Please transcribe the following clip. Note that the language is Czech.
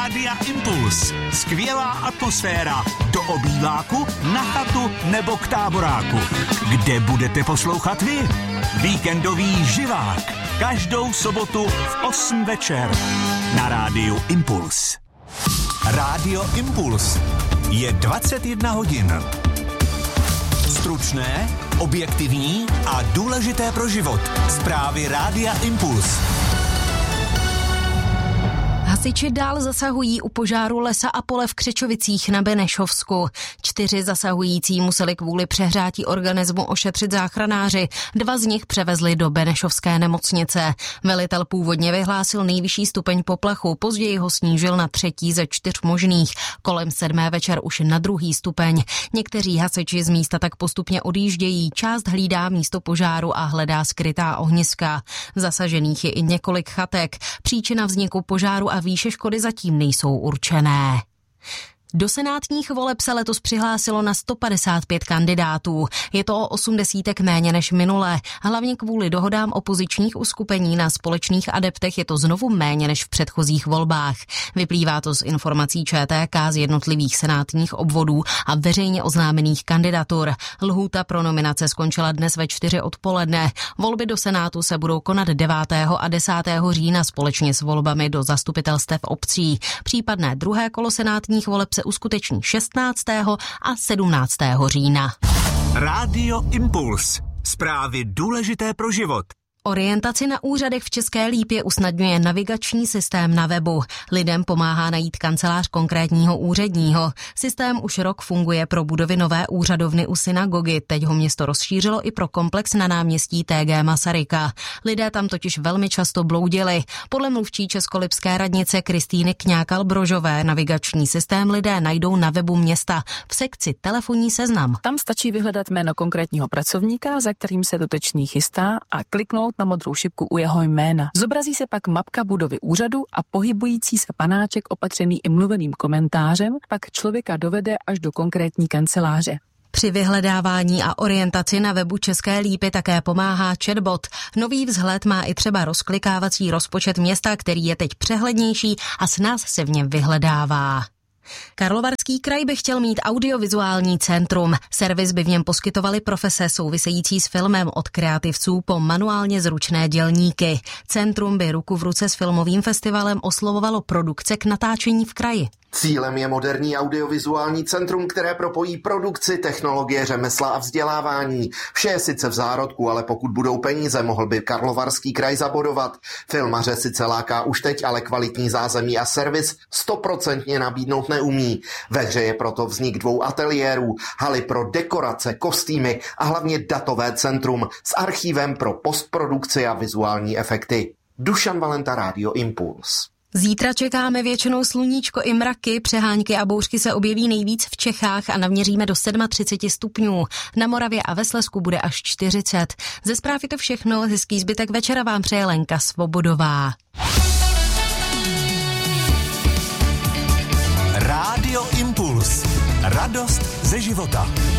Rádia Impuls. Skvělá atmosféra do obýváku, na chatu nebo k táboráku. Kde budete poslouchat vy? Víkendový živák. Každou sobotu v 8 večer. Na Rádiu Impuls. Rádio Impuls. Je 21 hodin. Stručné, objektivní a důležité pro život. Zprávy Rádia Impuls. Hasiči dál zasahují u požáru lesa a pole v Křečovicích na Benešovsku. 4 zasahující museli kvůli přehrátí organismu ošetřit záchranáři. 2 z nich převezli do Benešovské nemocnice. Velitel původně vyhlásil nejvyšší stupeň poplachu, později ho snížil na 3. ze 4 možných. Kolem 7. večer už na 2. stupeň. Někteří hasiči z místa tak postupně odjíždějí, část hlídá místo požáru a hledá skrytá ohniska. Zasažených je i několik chatek. Příčina vzniku požáru a výše škody zatím nejsou určené. Do senátních voleb se letos přihlásilo na 155 kandidátů. Je to o 80 méně než minulé. Hlavně kvůli dohodám opozičních uskupení na společných adeptech je to znovu méně než v předchozích volbách. Vyplývá to z informací ČTK z jednotlivých senátních obvodů a veřejně oznámených kandidatur. Lhůta pro nominace skončila dnes ve 4 odpoledne. Volby do Senátu se budou konat 9. a 10. října společně s volbami do zastupitelstev obcí. Případné druhé kolo senátních voleb se uskuteční 16. a 17. října. Rádio Impuls. Zprávy důležité pro život. Orientaci na úřadech v České Lípě usnadňuje navigační systém na webu. Lidem pomáhá najít kancelář konkrétního úředního. Systém už rok funguje pro budovy nové úřadovny u synagogy. Teď ho město rozšířilo i pro komplex na náměstí TG Masaryka. Lidé tam totiž velmi často bloudili. Podle mluvčí českolipské radnice Kristýny Kňákal-Brožové navigační systém lidé najdou na webu města v sekci telefonní seznam. Tam stačí vyhledat jméno konkrétního pracovníka, za kterým se dotyčný chystá, a kliknout na modrou šipku u jeho jména. Zobrazí se pak mapka budovy úřadu a pohybující se panáček opatřený i mluveným komentářem pak člověka dovede až do konkrétní kanceláře. Při vyhledávání a orientaci na webu České Lípy také pomáhá chatbot. Nový vzhled má i třeba rozklikávací rozpočet města, který je teď přehlednější a snáz se v něm vyhledává. Karlovarský kraj by chtěl mít audiovizuální centrum. Servis by v něm poskytovali profese související s filmem od kreativců po manuálně zručné dělníky. Centrum by ruku v ruce s filmovým festivalem oslovovalo produkce k natáčení v kraji. Cílem je moderní audiovizuální centrum, které propojí produkci, technologie, řemesla a vzdělávání. Vše je sice v zárodku, ale pokud budou peníze, mohl by Karlovarský kraj zabodovat. Filmaře sice láká už teď, ale kvalitní zázemí a servis 100% nabídnout neumí. Ve hře je proto vznik 2 ateliérů, haly pro dekorace, kostýmy a hlavně datové centrum s archívem pro postprodukci a vizuální efekty. Dušan Valenta, Rádio Impuls. Zítra čekáme většinou sluníčko i mraky, přehánky a bouřky se objeví nejvíc v Čechách a naměříme do 37 stupňů. Na Moravě a ve Slezsku bude až 40. Ze zpráv je to všechno, hezký zbytek večera vám přeje Lenka Svobodová. Rádio Impuls. Radost ze života.